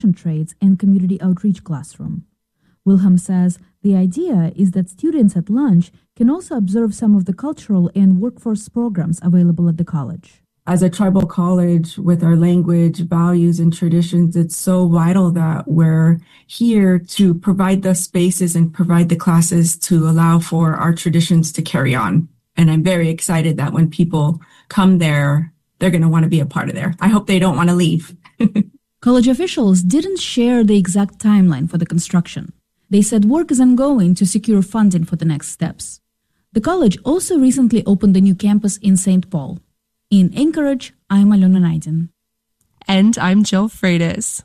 trades and community outreach classroom. Wilhelm says the idea is that students at lunch can also observe some of the cultural and workforce programs available at the college. As a tribal college with our language, values, and traditions, it's so vital that we're here to provide the spaces and provide the classes to allow for our traditions to carry on. And I'm very excited that when people come there, they're going to want to be a part of there. I hope they don't want to leave. College officials didn't share the exact timeline for the construction. They said work is ongoing to secure funding for the next steps. The college also recently opened a new campus in St. Paul. In Anchorage, I'm Alona Naidin. And I'm Jill Freitas.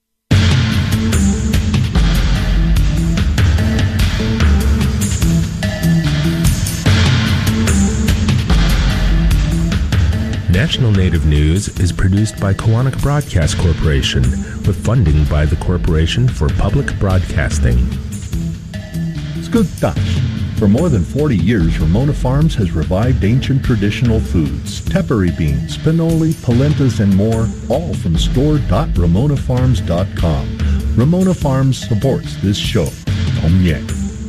National Native News is produced by Kawanak Broadcast Corporation with funding by the Corporation for Public Broadcasting. Skugtash. For more than 40 years, Ramona Farms has revived ancient traditional foods, tepary beans, pinoli, polentas, and more, all from store.ramonafarms.com. Ramona Farms supports this show. Tom Yang.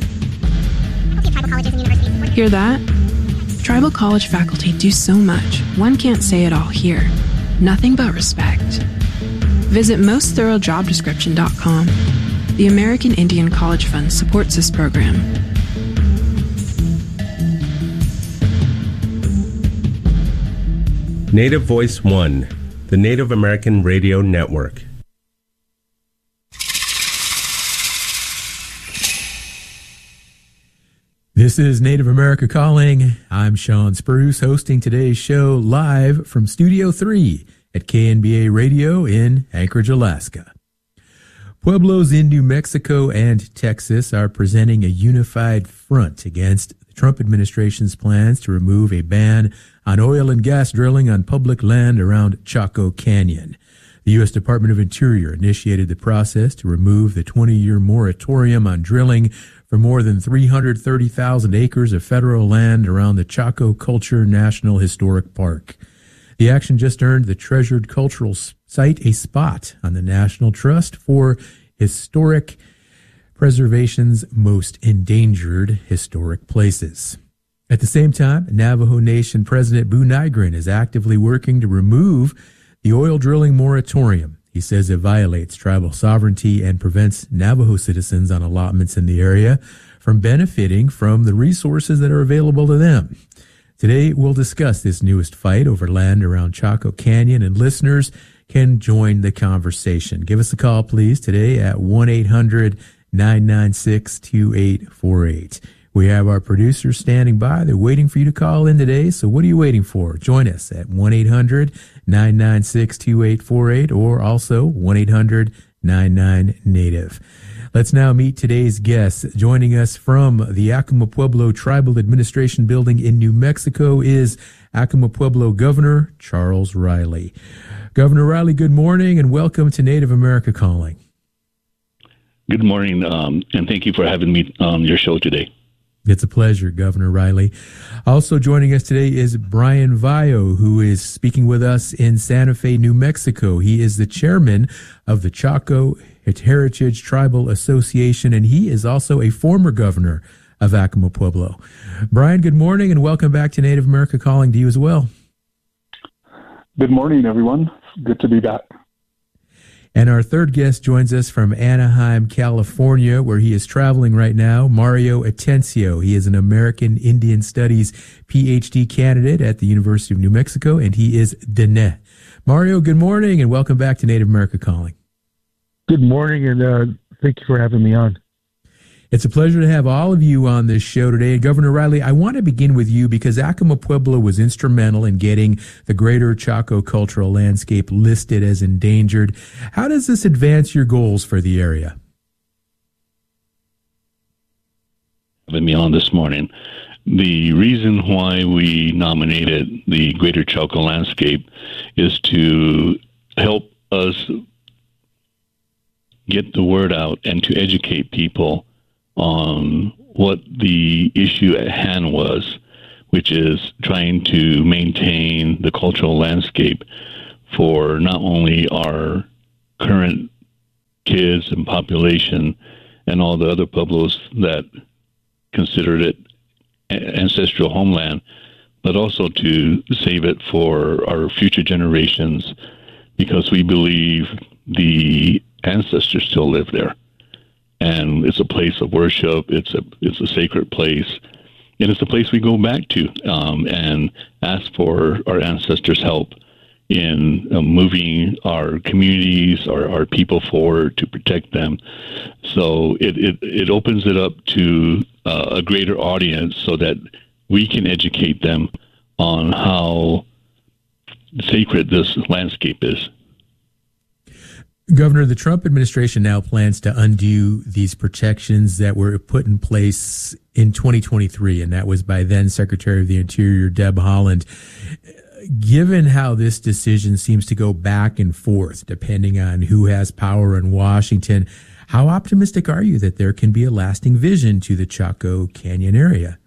Hear that? Tribal college faculty do so much, one can't say it all here. Nothing but respect. Visit mostthorough.jobdescription.com. The American Indian College Fund supports this program. Native Voice One, the Native American Radio Network. This is Native America Calling. I'm Sean Spruce, hosting today's show live from Studio 3 at KNBA Radio in Anchorage, Alaska. Pueblos in New Mexico and Texas are presenting a unified front against the Trump administration's plans to remove a ban on oil and gas drilling on public land around Chaco Canyon. The U.S. Department of Interior initiated the process to remove the 20-year moratorium on drilling for more than 330,000 acres of federal land around the Chaco Culture National Historic Park. The action just earned the treasured cultural site a spot on the National Trust for Historic Preservation's Most Endangered Historic Places. At the same time, Navajo Nation President Boo Nygren is actively working to remove the oil drilling moratorium. He says it violates tribal sovereignty and prevents Navajo citizens on allotments in the area from benefiting from the resources that are available to them. Today, we'll discuss this newest fight over land around Chaco Canyon, and listeners can join the conversation. Give us a call, please, today at 1-800-996-2848. We have our producers standing by. They're waiting for you to call in today. So what are you waiting for? Join us at 1-800-996-2848 or also 1-800-99-NATIVE. Let's now meet today's guest. Joining us from the Acoma Pueblo Tribal Administration Building in New Mexico is Acoma Pueblo Governor Charles Riley. Governor Riley, good morning and welcome to Native America Calling. Good morning, and thank you for having me on your show today. It's a pleasure, Governor Riley. Also joining us today is Brian Vayo, who is speaking with us in Santa Fe, New Mexico. He is the chairman of the Chaco Heritage Tribal Association, and he is also a former governor of Acoma Pueblo. Brian, good morning, and welcome back to Native America Calling to you as well. Good morning, everyone. Good to be back. And our third guest joins us from Anaheim, California, where he is traveling right now, Mario Atencio. He is an American Indian Studies PhD candidate at the University of New Mexico, and he is Dene. Mario, good morning, and welcome back to Native America Calling. Good morning, and thank you for having me on. It's a pleasure to have all of you on this show today. And Governor Riley, I want to begin with you because Acoma Pueblo was instrumental in getting the greater Chaco cultural landscape listed as endangered. How does this advance your goals for the area? Having me on this morning. The reason why we nominated the greater Chaco landscape is to help us get the word out and to educate people on what the issue at hand was, which is trying to maintain the cultural landscape for not only our current kids and population and all the other pueblos that considered it ancestral homeland, but also to save it for our future generations, because we believe the ancestors still live there. And it's a place of worship. It's a sacred place. And it's a place we go back to and ask for our ancestors' help in moving our communities, our people forward to protect them. So it opens it up to a greater audience so that we can educate them on how sacred this landscape is. Governor, the Trump administration now plans to undo these protections that were put in place in 2023, and that was by then Secretary of the Interior Deb Haaland. Given how this decision seems to go back and forth, depending on who has power in Washington, how optimistic are you that there can be a lasting vision to the Chaco Canyon area?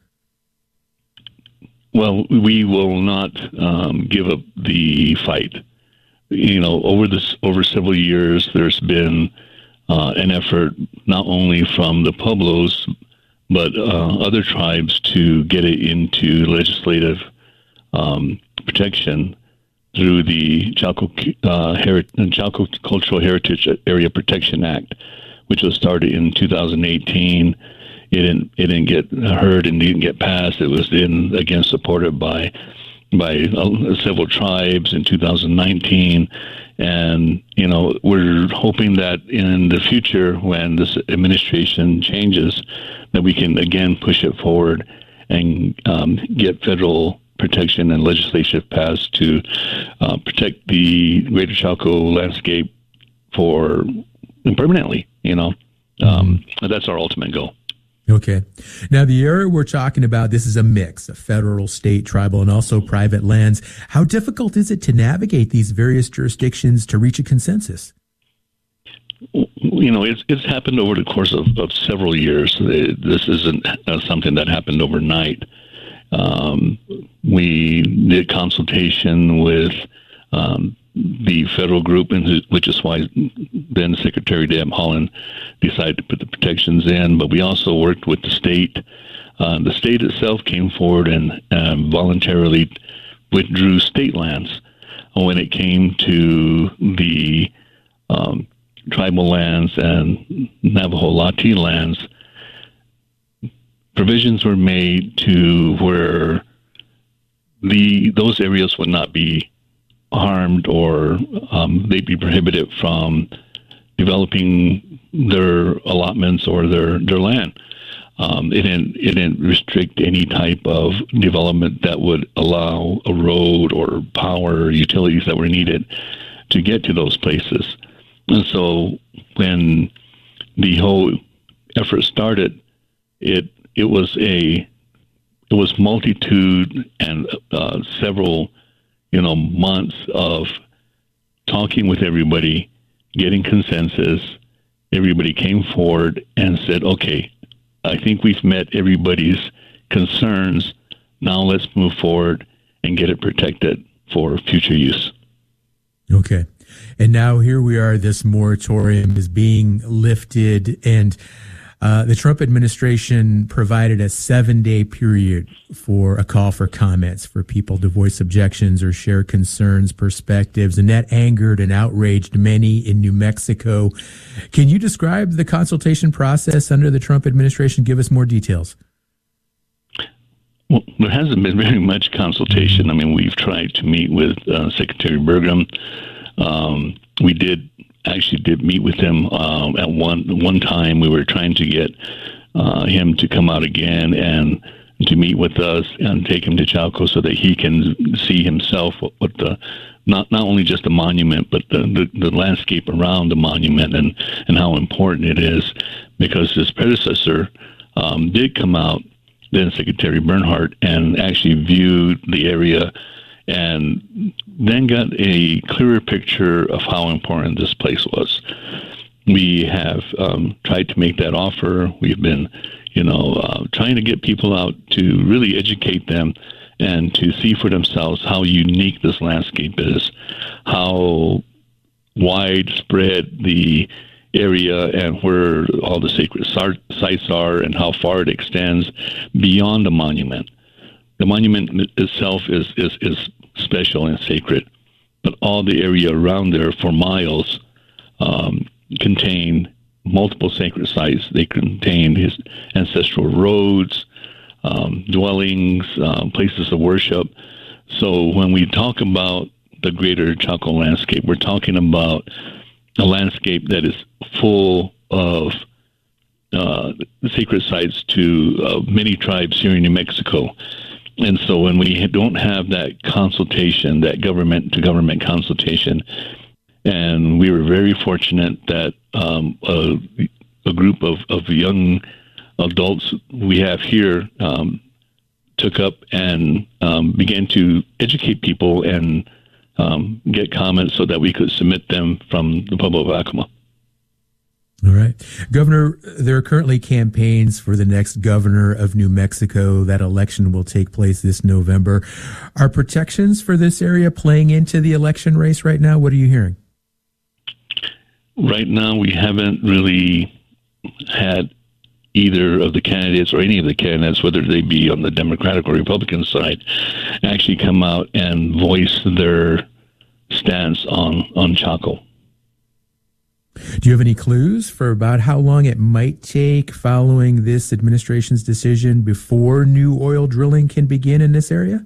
Well, we will not give up the fight. You know, over several years, there's been an effort not only from the Pueblos, but other tribes to get it into legislative protection through the Chaco Cultural Heritage Area Protection Act, which was started in 2018. It didn't get heard and didn't get passed. It was then again supported by several tribes in 2019. And, you know, we're hoping that in the future, when this administration changes, that we can again push it forward and get federal protection and legislation passed to protect the Greater Chaco landscape permanently, you know. That's our ultimate goal. Okay. Now, the area we're talking about, this is a mix of federal, state, tribal, and also private lands. How difficult is it to navigate these various jurisdictions to reach a consensus? You know, it's happened over the course of several years. This isn't something that happened overnight. We did consultation with the federal group, which is why then Secretary Deb Haaland decided to put the protections in. But we also worked with the state. The state itself came forward and voluntarily withdrew state lands when it came to the tribal lands and Navajo Lati lands. Provisions were made to where those areas would not be harmed or they'd be prohibited from developing their allotments or their land. It didn't restrict any type of development that would allow a road or power or utilities that were needed to get to those places. And so when the whole effort started, it was multitude and several months of talking with everybody, getting consensus. Everybody came forward and said, okay, I think we've met everybody's concerns. Now let's move forward and get it protected for future use. Okay. And now here we are, this moratorium is being lifted, and the Trump administration provided a 7-day period for a call for comments for people to voice objections or share concerns, perspectives, and that angered and outraged many in New Mexico. Can you describe the consultation process under the Trump administration? Give us more details. Well, there hasn't been very much consultation. I mean, we've tried to meet with Secretary Burgum. We did meet with him at one time. We were trying to get him to come out again and to meet with us and take him to Chaco so that he can see himself what the not only just the monument, but the landscape around the monument and how important it is, because his predecessor did come out, then Secretary Bernhardt, and actually viewed the area and then got a clearer picture of how important this place was. We have tried to make that offer. We've been, trying to get people out to really educate them and to see for themselves how unique this landscape is, how widespread the area and where all the sacred sites are and how far it extends beyond the monument. The monument itself is special and sacred, but all the area around there for miles contain multiple sacred sites. They contain his ancestral roads, dwellings, places of worship. So when we talk about the greater Chaco landscape, we're talking about a landscape that is full of sacred sites to many tribes here in New Mexico. And so when we don't have that consultation, that government-to-government consultation, and we were very fortunate that a group of young adults we have here took up and began to educate people and get comments so that we could submit them from the Pueblo of Acoma. All right. Governor, there are currently campaigns for the next governor of New Mexico. That election will take place this November. Are protections for this area playing into the election race right now? What are you hearing? Right now, we haven't really had either of the candidates or any of the candidates, whether they be on the Democratic or Republican side, actually come out and voice their stance on Chaco. Do you have any clues for about how long it might take following this administration's decision before new oil drilling can begin in this area?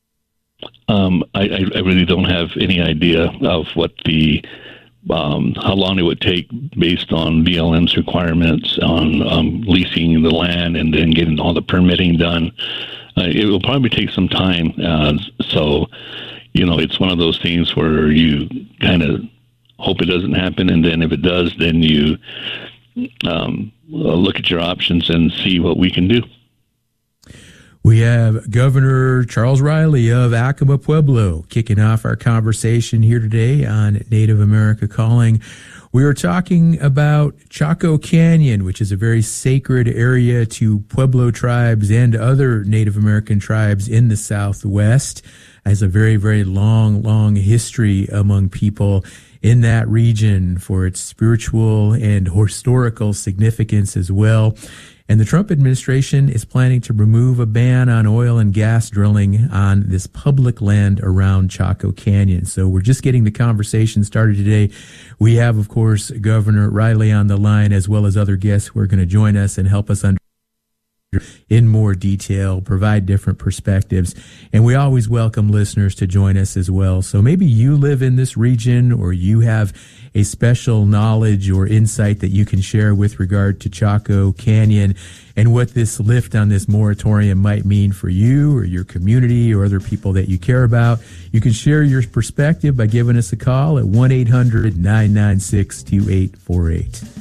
I really don't have any idea of what how long it would take based on BLM's requirements on leasing the land and then getting all the permitting done. It will probably take some time. So, it's one of those things where you kind of hope it doesn't happen, and then if it does, then you look at your options and see what we can do. We have Governor Charles Riley of Acoma Pueblo kicking off our conversation here today on Native America Calling. We are talking about Chaco Canyon, which is a very sacred area to Pueblo tribes and other Native American tribes in the Southwest. It has a very, very long history among people in that region for its spiritual and historical significance as well. And the Trump administration is planning to remove a ban on oil and gas drilling on this public land around Chaco Canyon. So we're just getting the conversation started today. We have, of course, Governor Riley on the line, as well as other guests who are going to join us and help us in more detail, provide different perspectives. And we always welcome listeners to join us as well. So maybe you live in this region or you have a special knowledge or insight that you can share with regard to Chaco Canyon and what this lift on this moratorium might mean for you or your community or other people that you care about. You can share your perspective by giving us a call at 1-800-996-2848.